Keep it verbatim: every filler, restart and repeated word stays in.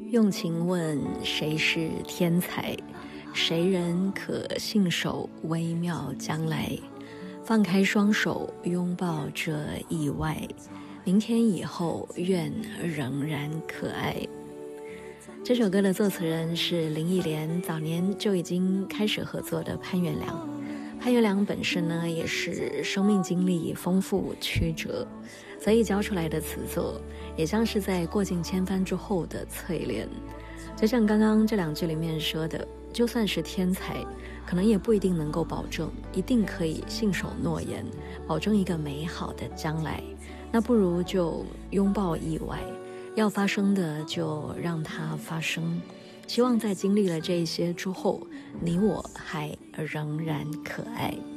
用情问谁是天才，谁人可信手微妙将来？放开双手拥抱这意外，明天以后愿仍然可爱。这首歌的作词人是林忆莲，早年就已经开始合作的潘元良。潘元良本身呢，也是生命经历丰富曲折，所以教出来的词作也像是在过尽千帆之后的淬炼。就像刚刚这两句里面说的，就算是天才，可能也不一定能够保证一定可以信守诺言，保证一个美好的将来。那不如就拥抱意外，要发生的就让它发生。希望在经历了这一些之后，你我还仍然可爱。